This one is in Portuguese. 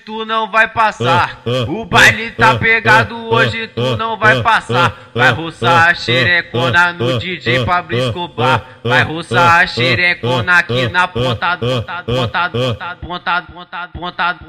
Tu não vai passar, o baile tá pegado hoje, tu não vai passar. Vai roçar a xerecona no DJ Pablo Escobar. Vai roçar a xerecona aqui na ponta, ponta, ponta, ponta, ponta, ponta, ponta, ponta.